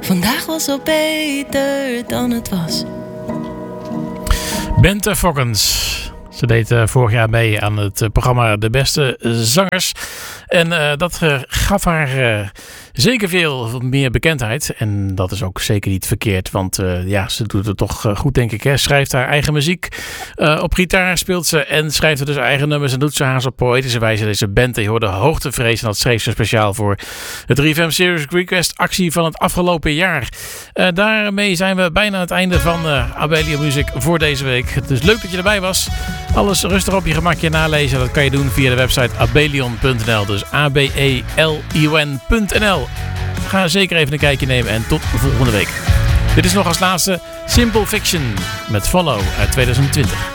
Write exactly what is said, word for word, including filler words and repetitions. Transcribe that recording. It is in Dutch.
Vandaag was al beter dan het was. Bente Fokkens. Ze deed uh, vorig jaar mee aan het uh, programma De Beste Zangers. En uh, dat uh, gaf haar uh, zeker veel meer bekendheid. En dat is ook zeker niet verkeerd. Want uh, ja, ze doet het toch uh, goed, denk ik. Hè? Schrijft haar eigen muziek. Uh, op gitaar speelt ze en schrijft er dus eigen nummers. En doet ze haar op poëtische wijze. Deze Bente, je hoorde Hoogtevrees. En dat schreef ze speciaal voor de drie F M Serious Request actie van het afgelopen jaar. Uh, daarmee zijn we bijna aan het einde van uh, Abelian Music voor deze week. Het is leuk dat je erbij was. Alles rustig op je gemakje nalezen. Dat kan je doen via de website abelion punt n l. Dus A B E L I O N punt n l. Ga zeker even een kijkje nemen en tot volgende week. Dit is nog als laatste Simple Fiction met Follow uit twintig twintig.